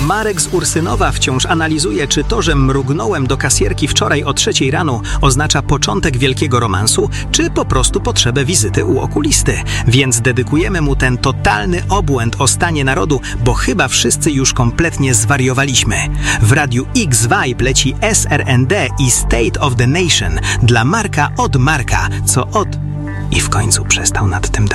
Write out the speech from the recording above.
Marek z Ursynowa wciąż analizuje, czy to, że mrugnąłem do kasjerki wczoraj o 3 rano oznacza początek wielkiego romansu, czy po prostu potrzebę wizyty u okulisty. Więc dedykujemy mu ten totalny obłęd o stanie narodu, bo chyba wszyscy już kompletnie zwariowaliśmy. W Radiu X Vibe leci SRND i State of the Nation dla Marka od Marka, co od... I w końcu przestał nad tym